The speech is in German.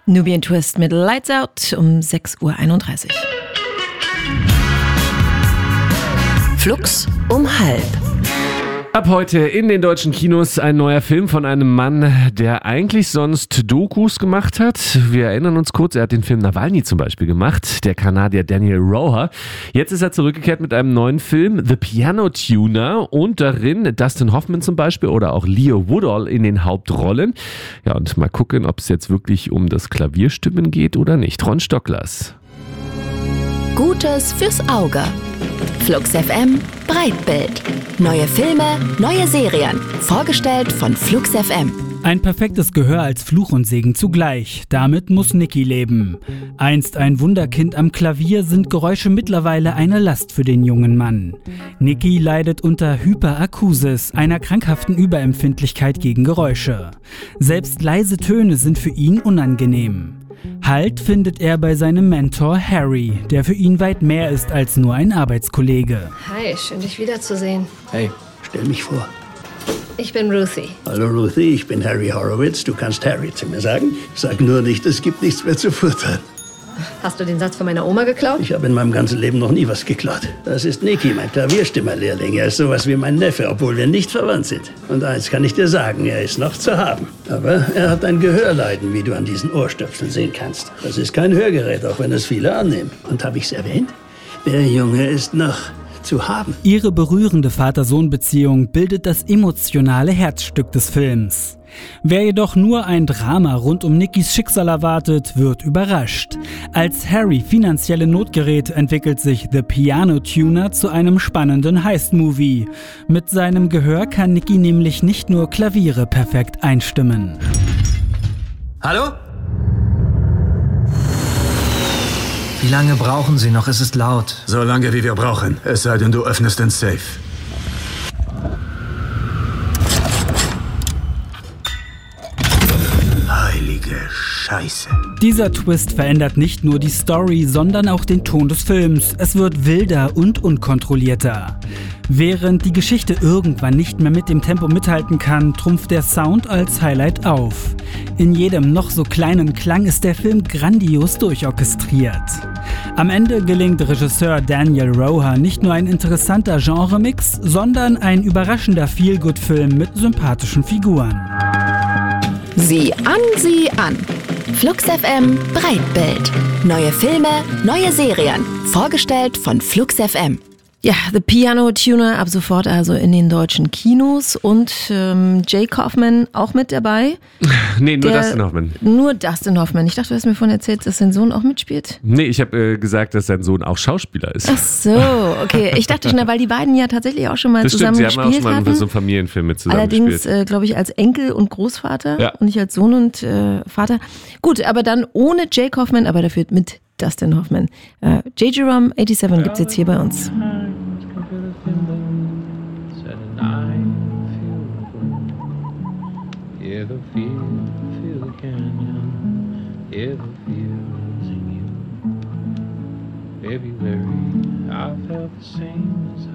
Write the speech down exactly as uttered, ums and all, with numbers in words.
Nubian Twist mit Lights Out um sechs Uhr einunddreißig. Flux um halb. Ab heute in den deutschen Kinos ein neuer Film von einem Mann, der eigentlich sonst Dokus gemacht hat. Wir erinnern uns kurz, er hat den Film Nawalny zum Beispiel gemacht, der Kanadier Daniel Roher. Jetzt ist er zurückgekehrt mit einem neuen Film, The Piano Tuner, und darin Dustin Hoffman zum Beispiel oder auch Leo Woodall in den Hauptrollen. Ja, und mal gucken, ob es jetzt wirklich um das Klavierstimmen geht oder nicht. Ron Stocklers. Gutes fürs Auge. Flux F M Breitbild. Neue Filme, neue Serien. Vorgestellt von Flux F M. Ein perfektes Gehör als Fluch und Segen zugleich. Damit muss Niki leben. Einst ein Wunderkind am Klavier, sind Geräusche mittlerweile eine Last für den jungen Mann. Niki leidet unter Hyperakusis, einer krankhaften Überempfindlichkeit gegen Geräusche. Selbst leise Töne sind für ihn unangenehm. Halt findet er bei seinem Mentor Harry, der für ihn weit mehr ist als nur ein Arbeitskollege. Hi, schön dich wiederzusehen. Hey, stell mich vor. Ich bin Ruthie. Hallo Ruthie, ich bin Harry Horowitz. Du kannst Harry zu mir sagen. Sag nur nicht, es gibt nichts mehr zu futtern. Hast du den Satz von meiner Oma geklaut? Ich habe in meinem ganzen Leben noch nie was geklaut. Das ist Niki, mein Klavierstimmerlehrling. Er ist sowas wie mein Neffe, obwohl wir nicht verwandt sind. Und eins kann ich dir sagen, er ist noch zu haben. Aber er hat ein Gehörleiden, wie du an diesen Ohrstöpseln sehen kannst. Das ist kein Hörgerät, auch wenn es viele annehmen. Und habe ich's erwähnt? Der Junge ist noch zu haben. Ihre berührende Vater-Sohn-Beziehung bildet das emotionale Herzstück des Films. Wer jedoch nur ein Drama rund um Nikis Schicksal erwartet, wird überrascht. Als Harry finanzielle Not gerät, entwickelt sich The Piano Tuner zu einem spannenden Heist-Movie. Mit seinem Gehör kann Niki nämlich nicht nur Klaviere perfekt einstimmen. Hallo? Wie lange brauchen Sie noch? Es ist laut. So lange, wie wir brauchen. Es sei denn, du öffnest den Safe. Heilige Scheiße. Dieser Twist verändert nicht nur die Story, sondern auch den Ton des Films. Es wird wilder und unkontrollierter. Während die Geschichte irgendwann nicht mehr mit dem Tempo mithalten kann, trumpft der Sound als Highlight auf. In jedem noch so kleinen Klang ist der Film grandios durchorchestriert. Am Ende gelingt Regisseur Daniel Roher nicht nur ein interessanter Genremix, sondern ein überraschender Feel-Good-Film mit sympathischen Figuren. Sieh an, sieh an. Flux F M Breitbild. Neue Filme, neue Serien. Vorgestellt von Flux F M. Ja, The Piano Tuner ab sofort also in den deutschen Kinos und ähm, Jake Hoffman auch mit dabei. Nee, nur Der, Dustin Hoffman. Nur Dustin Hoffman. Ich dachte, du hast mir vorhin erzählt, dass sein Sohn auch mitspielt. Nee, ich habe äh, gesagt, dass sein Sohn auch Schauspieler ist. Ach so, okay. Ich dachte schon, weil die beiden ja tatsächlich auch schon mal Das zusammen stimmt, sie haben gespielt auch schon mal hatten. so einen Familienfilm mit zusammen Allerdings, gespielt. äh, glaube ich, als Enkel und Großvater Ja. und nicht als Sohn und äh, Vater. Gut, aber dann ohne Jake Hoffman, aber dafür mit Dustin Hoffman. Äh, J J Rum siebenundachtzig gibt es jetzt hier bei uns. February, I felt the same as